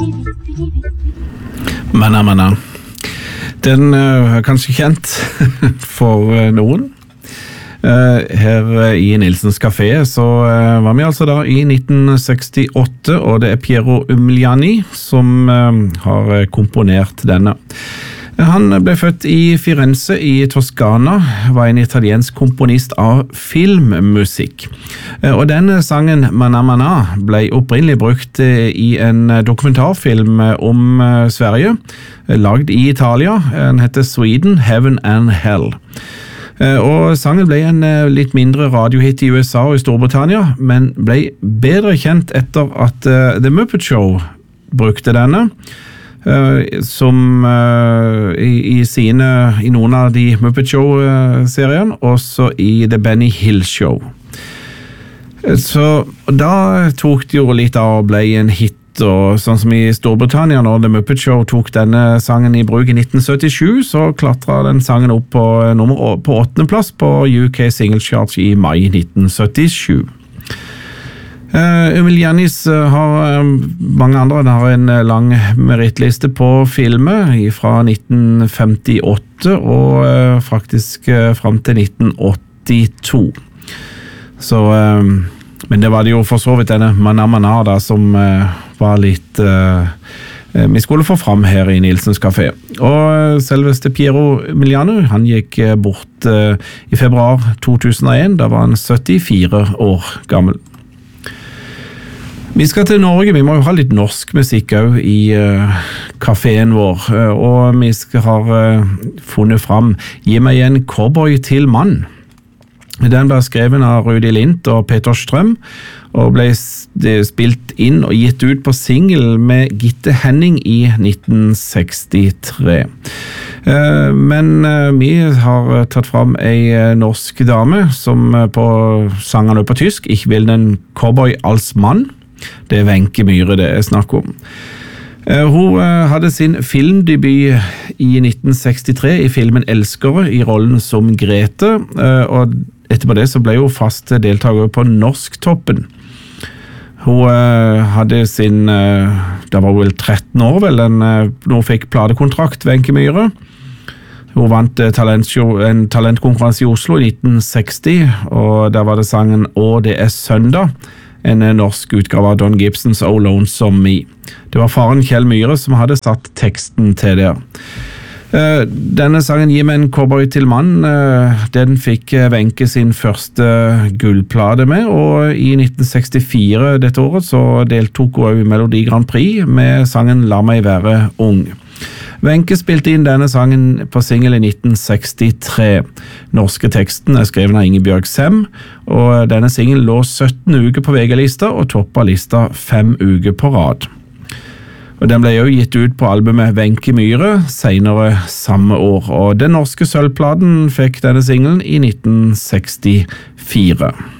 Manna. Den er kanskje kjent for noen. Her i Nilsens Café så var vi altså da i 1968, og det er Piero Umiliani som har komponert denne. Han ble født i Firenze i Toskana, var en italiensk komponist av filmmusikk. Og denne sangen Manna ble opprinnelig brukt i en dokumentarfilm om Sverige, lagd i Italia. Den heter Sweden, Heaven and Hell. Og sangen ble en litt mindre radiohit i USA og i Storbritannia, men ble bedre kjent etter at The Muppet Show brukte denne, som i noen av de Muppet Show-serien, også i The Benny Hill Show. Så da tok det jo litt av og ble en hit, og sånn som i Storbritannia, når The Muppet Show tok denne sangen i bruk i 1977, så klatret den sangen opp på 8. plass på UK Single Charts i mai 1977. Umilianis har mange andre. Den har en lang merittliste på filmer fra 1958 og faktisk frem til 1982. Så, men det var det jo for så vidt denne Manna da, som var litt vi skulle få fram her i Nilsens Café. Og selveste Piero Umiliani, han gikk bort i februar 2001. Da var han 74 år gammel. Vi skal til Norge, vi må jo ha litt norsk musikk også i kaféen vår, og vi har funnet fram Gi meg en cowboy til mann. Den ble skrevet av Rudi Lindt og Peter Strøm, og ble spilt inn og gitt ut på single med Gitte Henning i 1963. Men vi har tatt fram en norsk dame som på sangene på tysk ikke vil en cowboy als mann. Det er Wenche Myhre det er snakk om. Hun hadde sin filmdebut i 1963 i filmen Elskere i rollen som Grete, og etterpå det så ble hun fast deltaker på Norsktoppen. Hun hadde sin, da var hun vel 13 år vel, når hun fikk platekontrakt, Wenche Myhre. Hun vant en talentkonkurranse i Oslo i 1960, og der var det sangen «Å, det er søndag», en norsk utgave av Don Gibsons «Oh Lonesome Me». Det var faren Kjell Myhre som hadde satt teksten til det. Denne sangen «Gi meg en cowboy til mann», den fikk Wenche sin første gullplate med, og i 1964 dette året så deltok hun i Melodi Grand Prix med sangen «La meg være ung». Wenche spilte inn denne sangen på single i 1963. Norske teksten er skrevet av Ingebjørg Sem, og denne singlen lå 17 uker på VG-lista og toppet lista 5 uker på rad. Og den ble jo gitt ut på albumet Wenche Myhre senere samme år, og den norske sølvplaten fikk denne singlen i 1964.